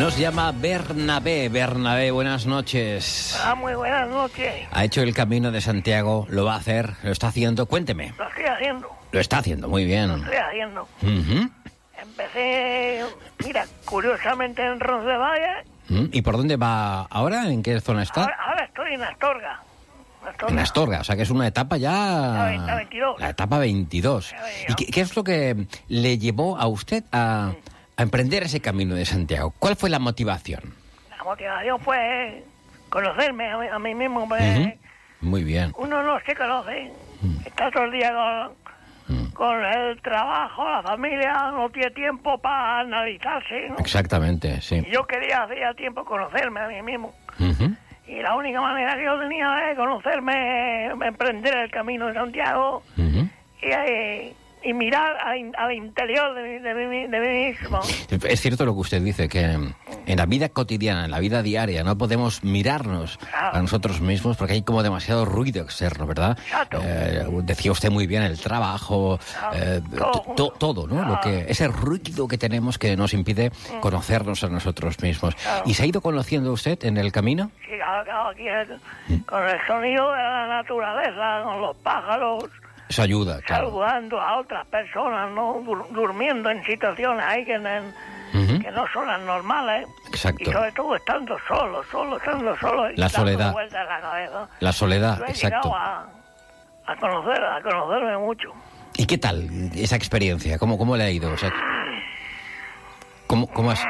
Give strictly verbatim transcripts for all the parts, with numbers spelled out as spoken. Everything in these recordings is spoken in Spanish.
Nos llama Bernabé. Bernabé, buenas noches. Ah, muy buenas noches. Ha hecho el Camino de Santiago, lo va a hacer, lo está haciendo. Cuénteme. Lo estoy haciendo. Lo está haciendo, muy bien. Lo estoy haciendo. Uh-huh. Empecé, mira, curiosamente en Roncesvalles. Uh-huh. ¿Y por dónde va ahora? ¿En qué zona está? Ahora, ahora estoy en Astorga. Astorga. En Astorga, o sea que es una etapa ya... La veintidós. La etapa veintidós. ¿Y qué, qué es lo que le llevó a usted a, a emprender ese Camino de Santiago? ¿Cuál fue la motivación? La motivación fue conocerme a mí, a mí mismo. Pues, Uh-huh. Muy bien. uno no se conoce. Uh-huh. Está todo el día con, Uh-huh. con el trabajo, la familia, no tiene tiempo para analizarse, ¿no? Exactamente, sí. Y yo quería hacía tiempo conocerme a mí mismo. Uh-huh. Y la única manera que yo tenía de conocerme, emprender el Camino de Santiago Uh-huh. y, eh, y mirar al, al interior de mí, de, mí, de mí mismo. Es cierto lo que usted dice, que en la vida cotidiana, en la vida diaria, no podemos mirarnos Claro. a nosotros mismos porque hay como demasiado ruido externo, ¿verdad? Exacto. Eh, decía usted muy bien, el trabajo, Claro. eh, Todo to- junto. to- todo, ¿no? Claro. Lo que, ese ruido que tenemos que nos impide conocernos a nosotros mismos. Claro. ¿Y se ha ido conociendo usted en el camino? Sí, claro, claro, aquí es- con el sonido de la naturaleza, con los pájaros, Eso ayuda, claro. saludando a otras personas, ¿no? Dur- durmiendo en situaciones ahí que, no- Ujú. que no son las normales. Exacto. Y sobre todo estando solo, solo, estando solo. Y La dando soledad. vueltas en la cabeza. La soledad, Yo he exacto. llegado a, a conocer, a conocerme mucho. ¿Y qué tal esa experiencia? ¿Cómo, cómo le ha ido? O sea, ¿cómo, cómo has...?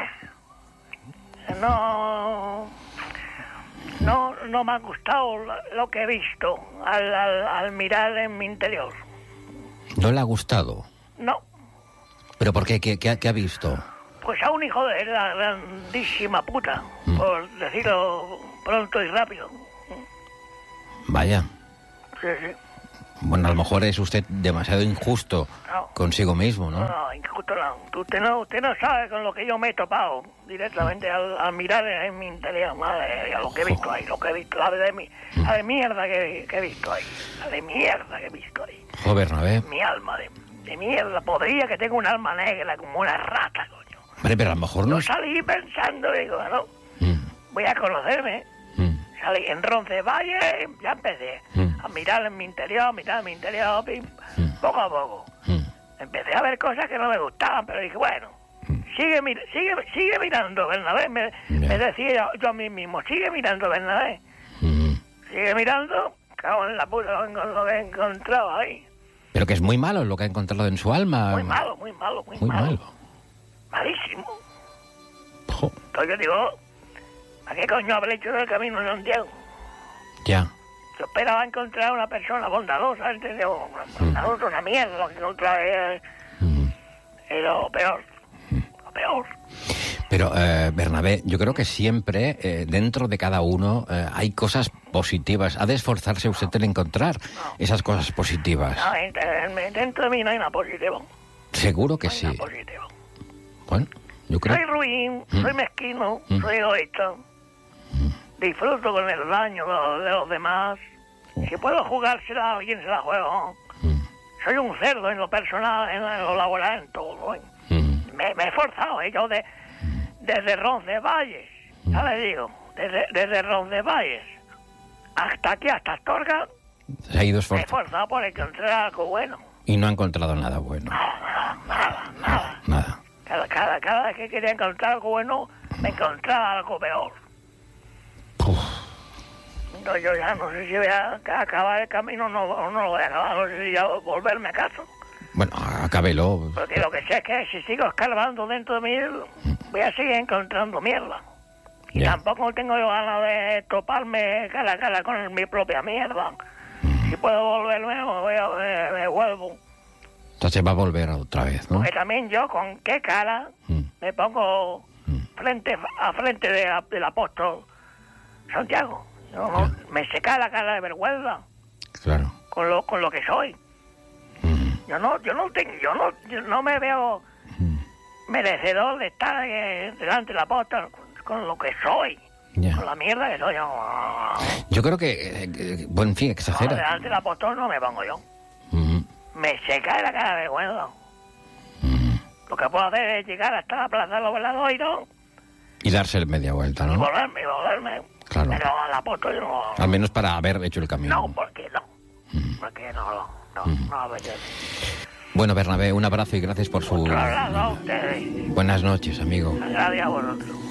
No, no, no me ha gustado lo- lo que he visto al, al, al mirar en mi interior. ¿No le ha gustado? No, ¿Pero por qué? ¿Qué, qué ha- qué ha visto? pues a un hijo de la grandísima puta, Mm. por decirlo pronto y rápido. Vaya. Sí, sí. Bueno, a lo mejor es usted demasiado injusto No. consigo mismo, ¿no? No, injusto no. Tú- Usted no, usted no sabe con lo que yo me he topado directamente al, al mirar en mi interior, madre mía, lo que he visto ahí, lo que he visto, la de, mi, la de mierda que, que he visto ahí, la de mierda que he visto ahí. Joder, Bernabé. Mi alma de, de mierda, podría que tenga un alma negra como una rata, coño. Hombre, pero a lo mejor no Yo es... salí pensando, digo, no, Mm, voy a conocerme. mm, Salí en Roncesvalles, ya empecé Mm. a mirar en mi interior, a mirar en mi interior, pim, Mm. poco a poco. mm. Empecé a ver cosas que no me gustaban, pero dije, bueno, sigue, mir- sigue, sigue mirando, Bernabé. Me, Ya. me decía yo, yo a mí mismo, sigue mirando, Bernabé. Mm. Sigue mirando, cago en la puta con lo que he encontrado ahí. Pero que es muy malo lo que ha encontrado en su alma. Muy malo, muy malo, muy, Muy malo. malo. Malísimo. Jo, Entonces yo digo, ¿a qué coño habré hecho el Camino de Santiago? ya. Yo esperaba encontrar una persona bondadosa, ¿entendés? Bondadosa, una mierda, lo que encontré es, Mm. es lo peor. Lo peor. Pero, eh, Bernabé, yo creo que siempre eh, dentro de cada uno eh, hay cosas positivas. Ha de esforzarse usted en encontrar esas cosas positivas. No, en- en- dentro de mí no hay nada positivo. Seguro que No hay sí. nada positivo. Bueno, yo creo... Soy ruin, Mm. soy mezquino, Mm. soy egoísta. Disfruto con el daño de los, de los demás. Si puedo jugársela a alguien, se la juego. Mm, Soy un cerdo en lo personal, en lo laboral, en todo. ¿eh? mm, Me, me he esforzado, ¿eh? Yo de, desde Roncesvalles, ya le digo, desde, desde Roncesvalles hasta aquí, hasta Astorga, Se ha ido me he esforzando esforzado por encontrar algo bueno. y no ha encontrado nada bueno. Nada, nada, nada. Nada. Cada, cada, cada vez que quería encontrar algo bueno, me encontraba algo peor. Uf. Entonces yo ya no sé si voy a acabar el camino o no, o no lo voy a acabar, no sé si ya volverme a casa. Bueno, acábelo. Porque lo que sé es que si sigo escarbando dentro de mí, voy a seguir encontrando mierda. Y Ya. tampoco tengo yo ganas de toparme cara a cara con mi propia mierda. Si puedo volverme, me, voy a- me- me vuelvo. Entonces va a volver otra vez, ¿no? Porque también yo, con qué cara Mm, me pongo mm. frente a frente de la- del apóstol Santiago. Yo no- Ya. me seca la cara de vergüenza Claro. con lo con lo que soy. Mm, Yo no yo no tengo yo no yo no me veo mm. merecedor de estar eh, delante del apóstol con, con lo que soy, Ya. con la mierda que soy. Yo, Yo creo que, eh, eh, bueno, en fin, no, exagera. delante del apóstol no me pongo yo. Mm, Me seca la cara de vergüenza. mm. Lo que puedo hacer es llegar hasta la plaza de los Veladoiros Y darse media vuelta, Y ¿no? volverme, y volverme. Claro. Pero a la moto yo no... Al menos para haber hecho el camino. No, porque no. Mm. Porque no, no, no, Mm. no apetece. Bueno, Bernabé, un abrazo y gracias por su... Un traslado a ustedes. Buenas noches, amigo. Gracias a vosotros.